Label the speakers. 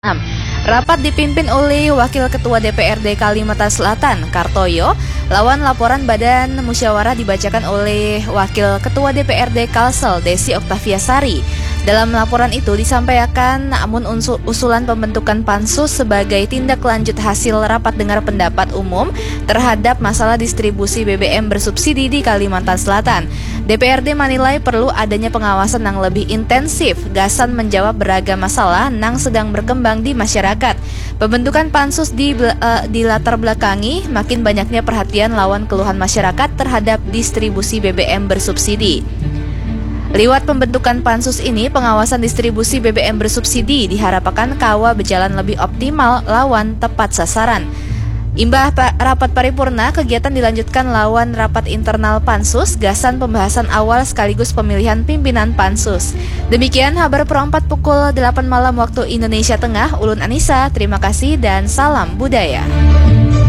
Speaker 1: Rapat dipimpin oleh Wakil Ketua DPRD Kalimantan Selatan, Kartoyo. Lawan laporan Badan Musyawarah dibacakan oleh Wakil Ketua DPRD Kalsel, Desi Oktaviasari. Dalam laporan itu disampaikan namun usulan pembentukan pansus sebagai tindak lanjut hasil rapat dengar pendapat umum terhadap masalah distribusi BBM bersubsidi di Kalimantan Selatan. DPRD menilai perlu adanya pengawasan yang lebih intensif, gasan menjawab beragam masalah yang sedang berkembang di masyarakat. Pembentukan pansus di latar belakangi makin banyaknya perhatian lawan keluhan masyarakat terhadap distribusi BBM bersubsidi. Lewat pembentukan pansus ini, pengawasan distribusi BBM bersubsidi diharapkan kawa berjalan lebih optimal lawan tepat sasaran. Imbah rapat paripurna, kegiatan dilanjutkan lawan rapat internal pansus, gasan pembahasan awal sekaligus pemilihan pimpinan pansus. Demikian kabar perempat pukul 8 malam waktu Indonesia Tengah. Ulun Anissa, terima kasih dan salam budaya.